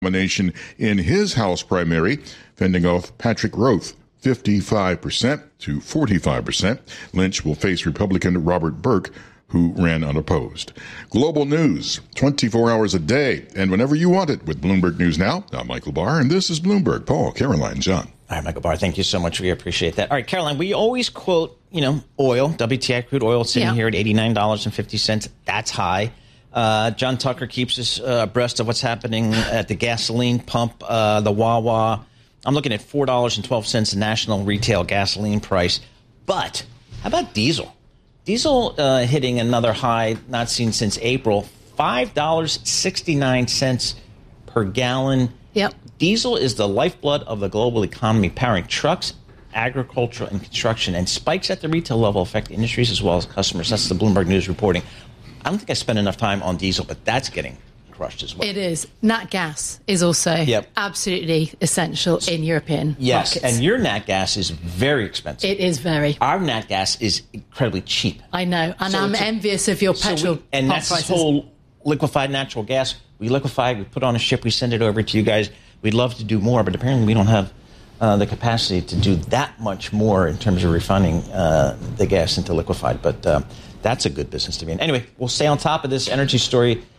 nomination in his House primary, fending off Patrick Roth, 55% to 45%. Lynch will face Republican Robert Burke, who ran unopposed. Global news, 24 hours a day, and whenever you want it with Bloomberg News Now. I'm Michael Barr, and this is Bloomberg. Paul, Caroline, John. All right, Michael Barr, thank you so much. We appreciate that. All right, Caroline, we always quote, oil, WTI crude oil sitting here at $89.50. That's high. John Tucker keeps us abreast of what's happening at the gasoline pump, the Wawa. I'm looking at $4.12 national retail gasoline price. But how about diesel? Diesel hitting another high not seen since April, $5.69 per gallon. Yep. Diesel is the lifeblood of the global economy, powering trucks, agriculture, and construction. And spikes at the retail level affect industries as well as customers. That's the Bloomberg News reporting. I don't think I spent enough time on diesel, but that's getting crushed as well. It is. Nat gas is also absolutely essential in European markets. And your nat gas is very expensive. It is very. Our nat gas is incredibly cheap. I know, and I'm envious of your petrol and that's prices. This whole liquefied natural gas. We liquefy, we put on a ship, we send it over to you guys. We'd love to do more, but apparently we don't have the capacity to do that much more in terms of refining the gas into liquefied. But that's a good business to be in. Anyway, we'll stay on top of this energy story